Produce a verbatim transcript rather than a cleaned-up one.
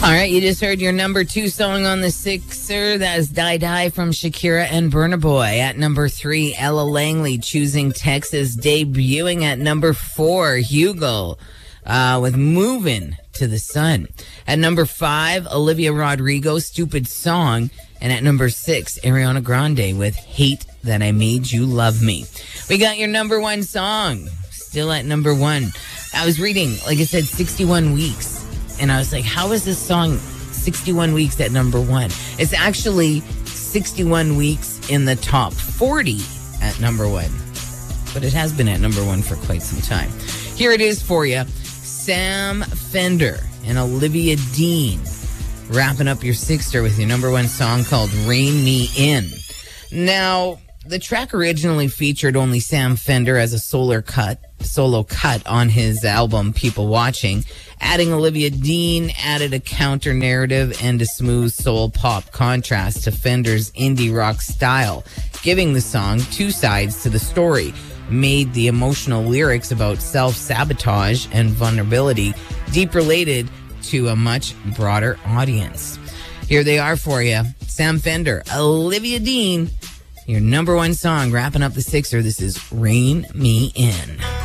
All right, you just heard your number two song on the Sixer. That is Die Die from Shakira and Burna Boy. At number three, Ella Langley, Choosing Texas. Debuting at number four, Hugo uh, with Moving to the Sun. At number five, Olivia Rodrigo, Stupid Song. And at number six, Ariana Grande with Hate That I Made You Love Me. We got your number one song, still at number one. I was reading, like I said, sixty-one weeks. And I was like, how is this song sixty-one weeks at number one? It's actually sixty-one weeks in the top forty at number one. But it has been at number one for quite some time. Here it is for you. Sam Fender and Olivia Dean wrapping up your Sixer with your number one song called Rein Me In. Now, the track originally featured only Sam Fender as a solo cut, solo cut on his album People Watching. Adding Olivia Dean added a counter narrative and a smooth soul pop contrast to Fender's indie rock style, giving the song two sides to the story. Made the emotional lyrics about self-sabotage and vulnerability deep related to a much broader audience. Here they are for you. Sam Fender, Olivia Dean, your number one song wrapping up the Sixer. This is Rein Me In.